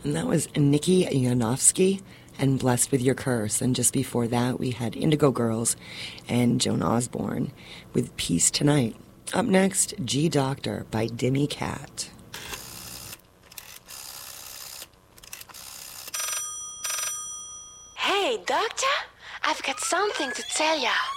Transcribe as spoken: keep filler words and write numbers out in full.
And that was Nikki Yanofsky and Blessed with Your Curse. And just before that, we had Indigo Girls and Joan Osborne with Peace Tonight. Up next, G Doctor by Dimmy Cat. Hey, Doctor, I've got something to tell ya.